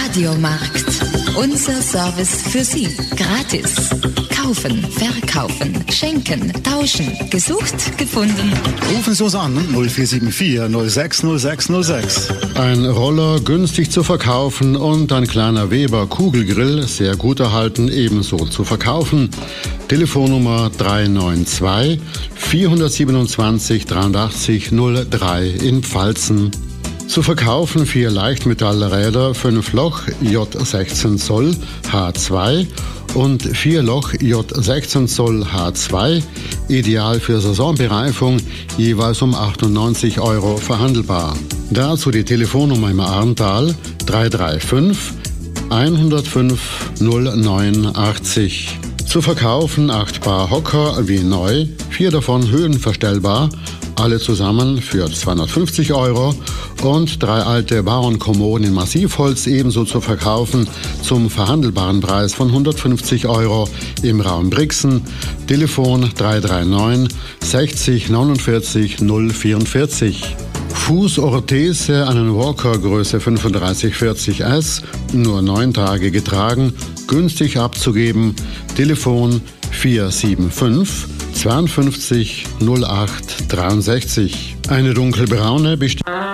Radiomarkt. Unser Service für Sie. Gratis. Kaufen, verkaufen, schenken, tauschen. Gesucht, gefunden. Rufen Sie uns an 0474 060606. Ein Roller günstig zu verkaufen und ein kleiner Weber Kugelgrill sehr gut erhalten ebenso zu verkaufen. Telefonnummer 392 427 83 03 in Pfalzen. Zu verkaufen 4 Leichtmetallräder 5 Loch J16 Zoll H2 und 4 Loch J16 Zoll H2, ideal für Saisonbereifung, jeweils um 98 € verhandelbar. Dazu die Telefonnummer im Arntal 335 105 0980. Zu verkaufen 8 Paar Hocker wie neu, 4 davon höhenverstellbar, alle zusammen für 250 € und 3 alte Bauernkommoden in Massivholz ebenso zu verkaufen zum verhandelbaren Preis von 150 € im Raum Brixen. Telefon 339 60 49 044. Fußorthese, einen Walker Größe 3540 S, nur 9 Tage getragen, günstig abzugeben. Telefon 475 52 08 63. Eine dunkelbraune besteht.